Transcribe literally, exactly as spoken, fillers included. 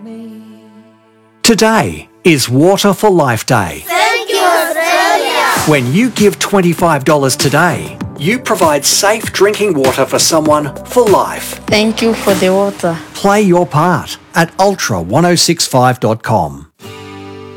Today is Water for Life Day. Thank you, Australia! When you give twenty-five dollars today, you provide safe drinking water for someone for life. Thank you for the water. Play your part at ultra ten sixty-five dot com.